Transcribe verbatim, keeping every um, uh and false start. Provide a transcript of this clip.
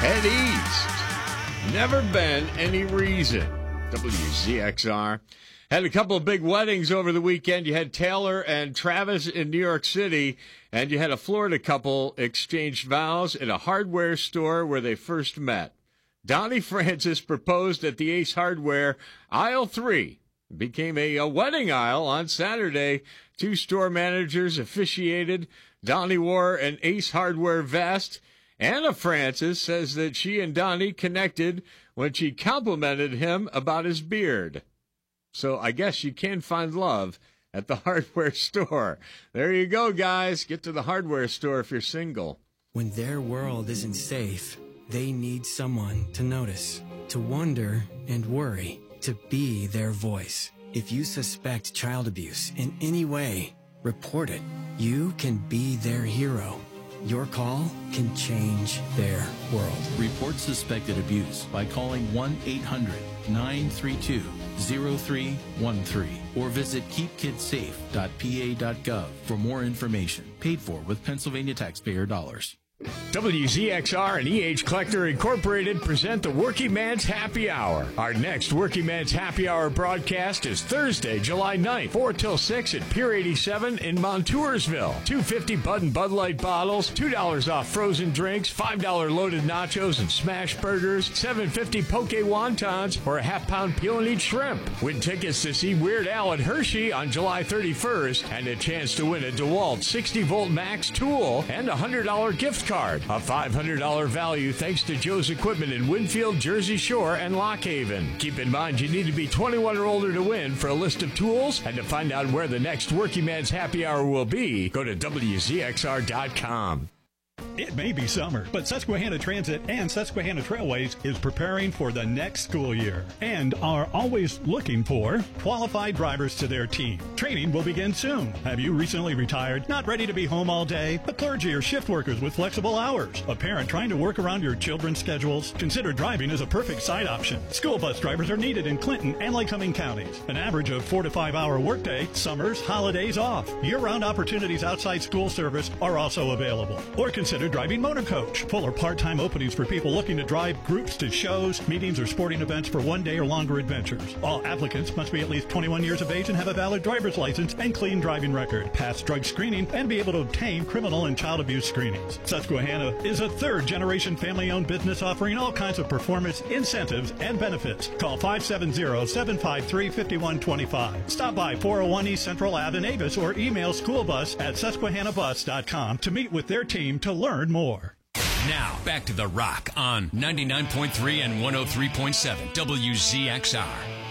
Head east. Never been any reason. W Z X R. Had a couple of big weddings over the weekend. You had Taylor and Travis in New York City, and you had a Florida couple exchange vows at a hardware store where they first met. Donnie Francis proposed at the Ace Hardware Aisle three. It became a, a wedding aisle on Saturday. Two store managers officiated. Donnie wore an Ace Hardware vest. Anna Francis says that she and Donnie connected when she complimented him about his beard. So I guess you can find love at the hardware store. There you go, guys. Get to the hardware store if you're single. When their world isn't safe, they need someone to notice, to wonder and worry, to be their voice. If you suspect child abuse in any way, report it. You can be their hero. Your call can change their world. Report suspected abuse by calling one eight hundred nine three two zero three one three or visit keep kids safe dot p a dot gov for more information. Paid for with Pennsylvania taxpayer dollars. W Z X R and E H Collector Incorporated present the Working Man's Happy Hour. Our next Working Man's Happy Hour broadcast is Thursday, July ninth, four till six at Pier eighty-seven in Montoursville. two fifty Bud and Bud Light bottles, two dollars off frozen drinks, five dollars loaded nachos and smash burgers, seven fifty poke wontons, or a half-pound peel-and-eat shrimp. Win tickets to see Weird Al at Hershey on July thirty-first and a chance to win a DeWalt sixty volt max tool and a one hundred dollars gift card. A five hundred dollars value thanks to Joe's Equipment in Winfield, Jersey Shore, and Lock Haven. Keep in mind you need to be twenty-one or older to win. For a list of tools and to find out where the next Working Man's Happy Hour will be, go to W Z X R dot com. It may be summer, but Susquehanna Transit and Susquehanna Trailways is preparing for the next school year and are always looking for qualified drivers to their team. Training will begin soon. Have you recently retired, not ready to be home all day? A clergy or shift workers with flexible hours? A parent trying to work around your children's schedules? Consider driving as a perfect side option. School bus drivers are needed in Clinton and Lycoming counties. An average of four to five hour workday, summers, holidays off. Year-round opportunities outside school service are also available. Or consider driving motor coach. Full or part-time openings for people looking to drive groups to shows, meetings, or sporting events for one day or longer adventures. All applicants must be at least twenty-one years of age and have a valid driver's license and clean driving record, pass drug screening, and be able to obtain criminal and child abuse screenings. Susquehanna is a third-generation family-owned business offering all kinds of performance, incentives, and benefits. Call five seven zero, seven five three, five one two five. Stop by four oh one East Central Ave in Avis or email schoolbus at susquehanna bus dot com to meet with their team to learn more. Now, back to The Rock on ninety-nine point three and one oh three point seven W Z X R.